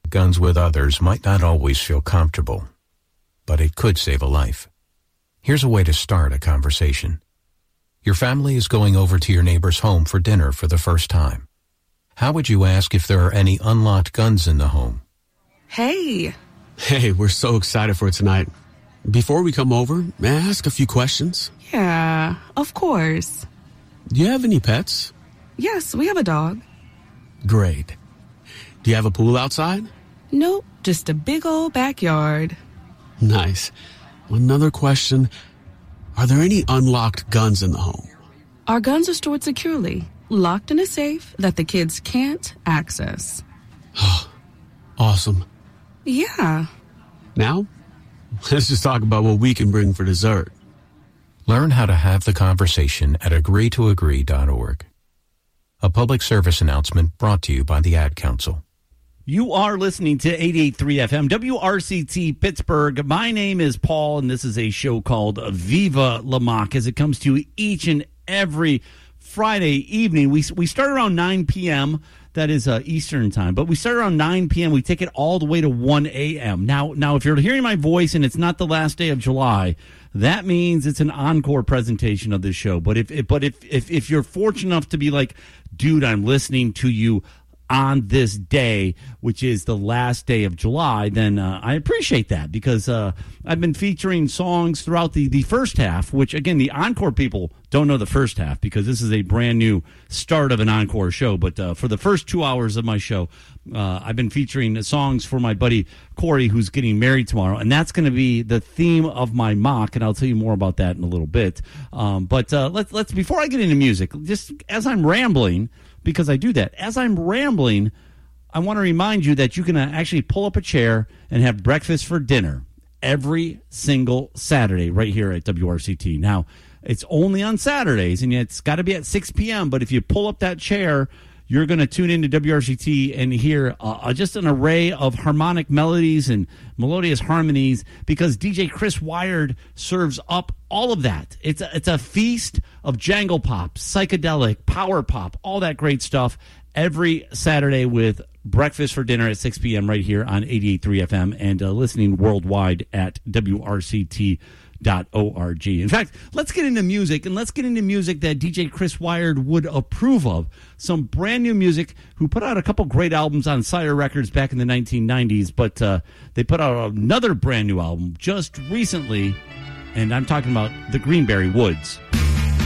guns with others might not always feel comfortable, but it could save a life. Here's a way to start a conversation. Your family is going over to your neighbor's home for dinner for the first time. How would you ask if there are any unlocked guns in the home? Hey. Hey, we're so excited for tonight. Before we come over, may I ask a few questions? Yeah, of course. Do you have any pets? Yes, we have a dog. Great. Do you have a pool outside? Nope, just a big old backyard. Nice. Another question. Are there any unlocked guns in the home? Our guns are stored securely, locked in a safe that the kids can't access. Awesome. Yeah. Now, let's just talk about what we can bring for dessert. Learn how to have the conversation at agreetoagree.org. A public service announcement brought to you by the Ad Council. You are listening to 88.3 FM, WRCT Pittsburgh. My name is Paul, and this is a show called Viva La Mock, as it comes to you each and every Friday evening. We start around 9 p.m., that is Eastern time, but we start around 9 p.m. We take it all the way to 1 a.m. Now, if you're hearing my voice and it's not the last day of July, that means it's an encore presentation of this show. But if you're fortunate enough to be like, dude, I'm listening to you on this day, which is the last day of July, then I appreciate that, because I've been featuring songs throughout the first half, which, again, the encore people don't know the first half because this is a brand new start of an encore show. But for the first 2 hours of my show, I've been featuring songs for my buddy Corey, who's getting married tomorrow, and that's going to be the theme of my mock, and I'll tell you more about that in a little bit. But let's before I get into music, just as I'm rambling, because I do that. As I'm rambling, I want to remind you that you can actually pull up a chair and have breakfast for dinner every single Saturday right here at WRCT. Now, it's only on Saturdays, and it's got to be at 6 p.m., but if you pull up that chair, you're going to tune into WRCT and hear just an array of harmonic melodies and melodious harmonies, because DJ Chris Wired serves up all of that. It's a feast of jangle pop, psychedelic, power pop, all that great stuff every Saturday with breakfast for dinner at 6 p.m. right here on 88.3 FM and listening worldwide at WRCT.org. In fact, let's get into music, and let's get into music that DJ Chris Wired would approve of. Some brand new music, who put out a couple great albums on Sire Records back in the 1990s, but they put out another brand new album just recently, and I'm talking about the Greenberry Woods.